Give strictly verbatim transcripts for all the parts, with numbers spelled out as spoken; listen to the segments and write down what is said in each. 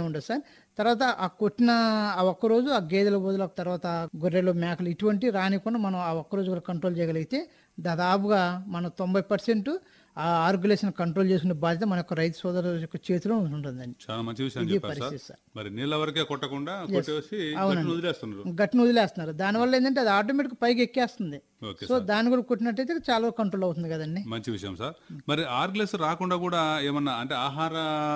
ఉండదు సార్. తర్వాత ఆ కొట్టిన ఆ ఒక్కరోజు ఆ గేదెల బదులు తర్వాత గొర్రెలు, మేకలు ఇటువంటివి రానికుండా మనం ఆ ఒక్కరోజు కూడా కంట్రోల్ చేయగలిగితే దాదాపుగా మనం తొంభై పర్సెంట్ ఆ ఆర్గులేషన్ కంట్రోల్ చేసుకునే బాధ్యత మన యొక్క రైతు సోదరుల యొక్క చేతిలో ఉంటుందండి. చాలా మంచి విషయం ఇది చెప్పారు సార్. పరిస్థితి సార్. మరి నీళ్ళ వరకే కొట్టకుండా కొట్టేసి గట్టును అవునండి. వదిలేస్తున్నారు. గట్టును వదిలేస్తున్నారు. దానివల్ల ఏంటంటే అది ఆటోమేటిక్ పైకి ఎక్కేస్తుంది. ఓకే సో సార్, దాన్ని కూడా కొట్టినట్టయితే చాలా కంట్రోల్ అవుతుంది కదండి. మంచి విషయం సార్. మరి ఆర్గ్లెస్ రాకుండా కూడా ఏమన్నా అంటే ఆహార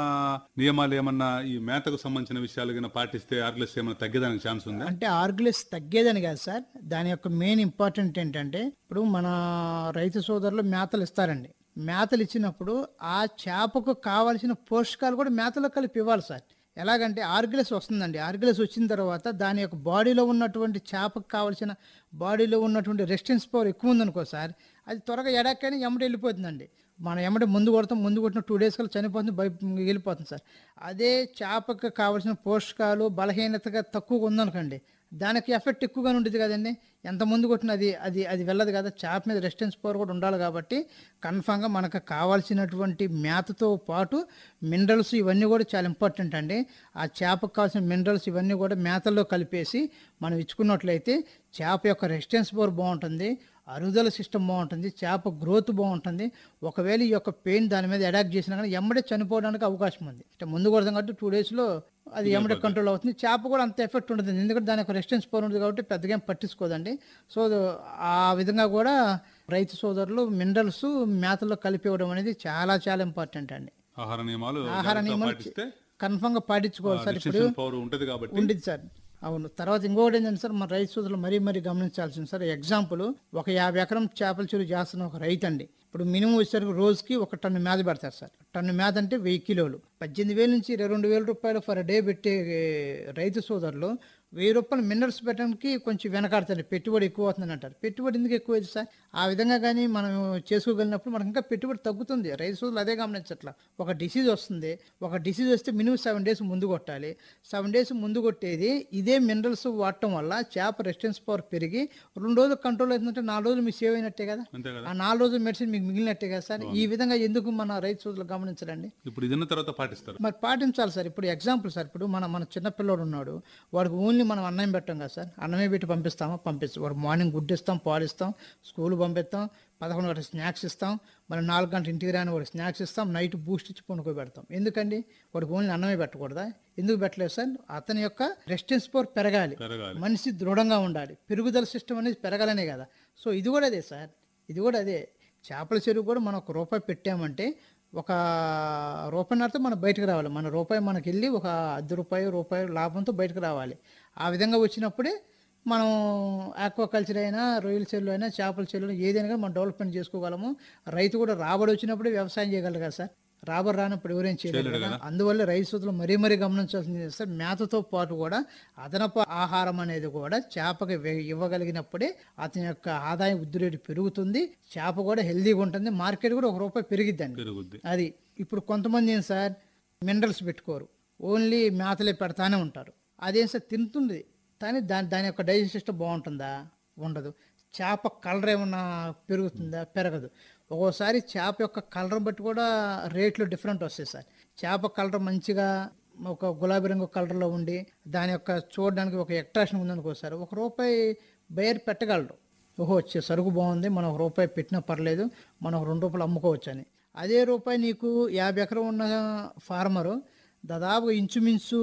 నియమాలు ఏమన్నా ఈ మేతకు సంబంధించిన విషయాలు కింద పాటిస్తే ఆర్గ్లెస్ ఏమన్నా తగ్గడానికి ఛాన్స్ ఉందా? అంటే ఆర్గులెస్ తగ్గేదని కాదు సార్. దాని యొక్క మెయిన్ ఇంపార్టెంట్ ఏంటంటే ఇప్పుడు మన రైతు సోదరులు మేతలు ఇస్తారండి. మేతలు ఇచ్చినప్పుడు ఆ చేపకు కావాల్సిన పోషకాలు కూడా మేతలో కలిపి ఇవ్వాలి సార్. ఎలాగంటే ఆర్గిలస్ వస్తుందండి. ఆర్గిలస్ వచ్చిన తర్వాత దాని యొక్క బాడీలో ఉన్నటువంటి చేపకు కావాల్సిన బాడీలో ఉన్నటువంటి రెసిస్టెన్స్ పవర్ ఎక్కువ ఉందనుకో సార్, అది త్వరగా ఎడాకైనా ఎమ్మటి వెళ్ళిపోతుందండి. మనం ఎమ్మటి ముందు కొడతాం, ముందు కొట్టిన టూ డేస్ కల్లా చనిపోతుంది, బయ వెళ్ళిపోతుంది సార్. అదే చేపకు కావాల్సిన పోషకాలు బలహీనతగా తక్కువగా ఉందనుకోండి, దానికి ఎఫెక్ట్ ఎక్కువగానే ఉంటుంది కదండి. ఎంత ముందు కొట్టినా అది అది అది వెళ్ళదు కదా. చేప మీద రెసిస్టెన్స్ పవర్ కూడా ఉండాలి కాబట్టి కన్ఫామ్గా మనకు కావాల్సినటువంటి మేతతో పాటు మినరల్స్ ఇవన్నీ కూడా చాలా ఇంపార్టెంట్ అండి. ఆ చేపకు కావాల్సిన మినరల్స్ ఇవన్నీ కూడా మేతల్లో కలిపేసి మనం ఇచ్చుకున్నట్లయితే చేప యొక్క రెసిస్టెన్స్ పవర్ బాగుంటుంది, అరుగుదల సిస్టమ్ బాగుంటుంది, చేప గ్రోత్ బాగుంటుంది. ఒకవేళ ఈ యొక్క పెయిన్ దాని మీద అడాక్ట్ చేసినా కానీ ఎమ్మడే చనిపోవడానికి అవకాశం ఉంది. అంటే ముందు కొడతాం కాబట్టి టూ డేస్లో అది ఎమ్మడే కంట్రోల్ అవుతుంది. చేప కూడా అంత ఎఫెక్ట్ ఉంటుంది, ఎందుకంటే దాని యొక్క రెసిస్టెన్స్ పవర్ ఉంటుంది కాబట్టి పెద్దగా ఏం పట్టించుకోదండి. సో ఆ విధంగా కూడా రైతు సోదరులు మినరల్స్ మేతల్లో కలిపి ఇవ్వడం అనేది చాలా చాలా ఇంపార్టెంట్ అండి. ఆహార నియమాలు ఆహార జాగ్రత్తగా నియమాలు పాటిస్తే కన్ఫామ్గా పాటించుకోవాలి సార్. ఇప్పుడు రెసిస్టెన్స్ పవర్ ఉంటది కాబట్టి ఉండేది సార్. అవును. తర్వాత ఇంకొకటి ఏంటంటే సార్, మన రైతు సోదరులు మరీ మరీ గమనించాల్సింది సార్. ఎగ్జాంపుల్, ఒక యాభై ఎకరం చేపల చెరువు చేస్తున్న ఒక రైతు అండి, ఇప్పుడు మినిమం వచ్చేసరికి రోజుకి ఒక టన్ను మేత పెడతారు సార్. టన్ను మేత అంటే వెయ్యి కిలోలు. పద్దెనిమిది వేల నుంచి ఇరవై రెండు వేల రూపాయలు ఫర్ డే పెట్టే రైతు సోదరులు వెయ్యి రూపాయలు మినరల్స్ పెట్టడానికి కొంచెం వెనకాడతారు. పెట్టుబడి ఎక్కువ అవుతుందని అంటారు. పెట్టుబడి ఎందుకు ఎక్కువ అవుతుంది సార్? ఆ విధంగా కానీ మనం చేసుకోగలిగినప్పుడు మనకు ఇంకా పెట్టుబడి తగ్గుతుంది. రైతు సోదరులు అదే గమనించట్లా. ఒక డిసీజ్ వస్తుంది, ఒక డిసీజ్ వస్తే మినిమం సెవెన్ డేస్ ముందు కొట్టాలి. సెవెన్ డేస్ ముందు కొట్టేది ఇదే మినరల్స్ వాడటం వల్ల చేప రెసిస్టెన్స్ పవర్ పెరిగి రెండు రోజులు కంట్రోల్ అవుతుందంటే నాలుగు రోజులు మీకు సేవ్ అయినట్టే కదా. అంతే కదా. ఆ నాలుగు రోజులు మెడిసిన్ మీకు మిగిలినట్టే కదా సార్. ఈ విధంగా ఎందుకు మన రైతు సోదరులు గమనించాలండి? ఇప్పుడు ఇదిన్న తర్వాత పాటిస్తారు. మరి పాటించాలి సార్. ఇప్పుడు ఎగ్జాంపుల్ సార్, ఇప్పుడు మన మన చిన్న పిల్లోడు ఉన్నాడు, వాడికి ఓన్లీ మనం అన్నం పెట్టాం కదా సార్. అన్నమే పెట్టి పంపిస్తామా? పంపిస్తాం. వాడు మార్నింగ్ గుడ్డు ఇస్తాం, పాలు ఇస్తాం, స్కూల్ పంపిస్తాం, పదకొండు గంటల స్నాక్స్ ఇస్తాం, మరి నాలుగు గంటల ఇంటికి రాని వాడికి స్నాక్స్ ఇస్తాం, నైట్ బూస్ట్ ఇచ్చి పండుకో పెడతాం. ఎందుకండి? వాడికి ఓన్లీ అన్నమే పెట్టకూడదా? ఎందుకు పెట్టలేదు సార్? అతని యొక్క రెసిస్టెన్స్ పవర్ పెరగాలి, పెరగాలి. మనిషి దృఢంగా ఉండాలి, పెరుగుదల సిస్టమ్ అనేది పెరగాలనే కదా. సో ఇది కూడా అదే సార్, ఇది కూడా అదే. చేపల చెరువు కూడా మనం ఒక రూపాయి పెట్టామంటే ఒక రూపాయిన్నరతో మనం బయటకు రావాలి. మన రూపాయి మనకి వెళ్ళి ఒక అర్ధ రూపాయి రూపాయి లాభంతో బయటకు రావాలి. ఆ విధంగా వచ్చినప్పుడే మనం ఆక్వాకల్చర్ అయినా, రొయ్యల చెరువులు అయినా, చేపల చెరువులు ఏదైనా కానీ మనం డెవలప్మెంట్ చేసుకోగలము. రైతు కూడా రాబడి వచ్చినప్పుడే వ్యవసాయం చేయగలరు కదా సార్. రాబడి రానప్పుడు ఎవరేం చేయలేరు కదా. అందువల్ల రైతు సోదరులు మరీ మరీ గమనించాల్సింది సార్, మేతతో పాటు కూడా అదనపు ఆహారం అనేది కూడా చేపకి వె- ఇవ్వగలిగినప్పుడే అతని యొక్క ఆదాయం వృద్ధి రేటు పెరుగుతుంది, చేప కూడా హెల్దీగా ఉంటుంది, మార్కెట్ కూడా ఒక రూపాయి పెరిగిద్దండి. పెరుగుద్ది. అది ఇప్పుడు కొంతమంది ఏం సార్, మినరల్స్ పెట్టుకోరు, ఓన్లీ మేతలే పెడతానే ఉంటారు. అదేం సార్ తింటుంది, కానీ దాని దాని యొక్క డైజెస్ట్ సిస్టమ్ బాగుంటుందా? ఉండదు. చేప కలర్ ఏమన్నా పెరుగుతుందా? పెరగదు. ఒక్కోసారి చేప యొక్క కలర్ బట్టి కూడా రేట్లు డిఫరెంట్ వస్తాయి సార్. చేప కలర్ మంచిగా ఒక గులాబీ రంగు కలర్లో ఉండి దాని యొక్క చూడడానికి ఒక అట్రాక్షన్ ఉందనుకో సార్, ఒక రూపాయి బయర్ పెట్టగలరు. ఓహో వచ్చే సరుకు బాగుంది, మనం ఒక రూపాయి పెట్టినా పర్లేదు, మనం ఒక రెండు రూపాయలు అమ్ముకోవచ్చు అని. అదే రూపాయి నీకు యాభై ఎకరం ఉన్న ఫార్మరు దాదాపు ఇంచుమించు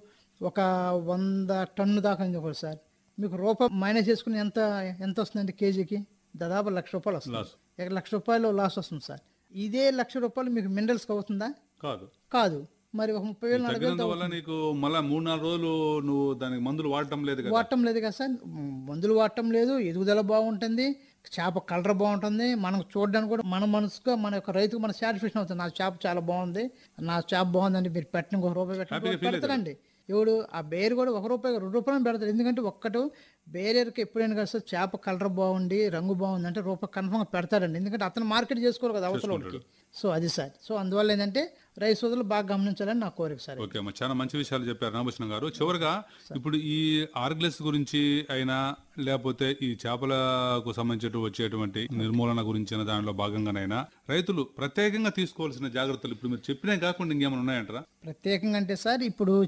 ఒక వంద టన్ను దాకా ఉంది ఒకటి సార్, మీకు రూపాయి మైనస్ చేసుకుని ఎంత ఎంత వస్తుందండి కేజీకి? దాదాపు లక్ష రూపాయలు వస్తుంది. లాస్. ఇక లక్ష రూపాయలు లాస్ వస్తుంది సార్. ఇదే లక్ష రూపాయలు మీకు మినరల్స్కి అవుతుందా? కాదు. కాదు. మరి ఒక ముప్పై వేలు నలభై వేలు తగ్గినందువల్ల నీకు మళ్ళా మూడు నాలుగు రోజులు నువ్వు దానికి మందులు వాడటం లేదు కదా. వాడటం లేదు కదా సార్. మందులు వాడటం లేదు, ఎదుగుదల బాగుంటుంది, చేప కలర్ బాగుంటుంది, మనం చూడడానికి కూడా మన మనసుగా మన యొక్క రైతుకు మన సాటిస్ఫాక్షన్ అవుతుంది. నా చేప చాలా బాగుంది, నా చేప బాగుందండి, మీరు పెట్టిన ఒక రూపాయి Happy గా పెట్టండి feel పెడతారండి. ఎవడు ఆ బేరు కూడా ఒక రూపాయి రెండు రూపాయలు పెడతారు. ఎందుకంటే ఒక్కటి బేరేరుకి ఎప్పుడైనా కదా సార్, చేప కలర్ బాగుండి రంగు బాగుంది అంటే రూపాయి కన్ఫర్మ్గా పెడతాడండి. ఎందుకంటే అతను మార్కెట్ చేసుకోరు కదా అవతలకి. సో అది సార్. సో అందువల్ల ఏంటంటే రైతు సోదరులు బాగా గమనించాలని నా కోరిక సార్. ఓకే అమ్మా, చాలా మంచి విషయాలు చెప్పారు రామకృష్ణ గారు. చివరిగా ఇప్పుడు ఈ ఆర్గ్లెస్ గురించి అయినా లేకపోతే ఈ చేపలకు సంబంధించి వచ్చేటువంటి నిర్మూలన గురించిన దానిలో భాగంగానైనా రైతులు ప్రత్యేకంగా తీసుకోవాల్సిన జాగ్రత్తలు ఇప్పుడు మీరు చెప్పినే కాకుండా ఇంకేమైనా ఉన్నాయంటారా? ప్రత్యేకంగా అంటే సార్, ఇప్పుడు